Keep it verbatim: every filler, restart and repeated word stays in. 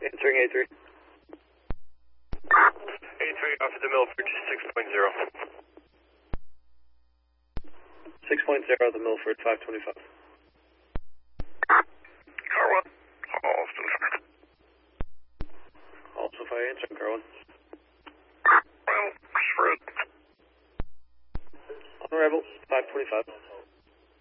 Answering A three. A three off of the Milford, six point zero. six point zero, the Milford, five twenty-five. Car one, Halston. Also fire answering, car one. Well, Fred. On arrival, five twenty-five.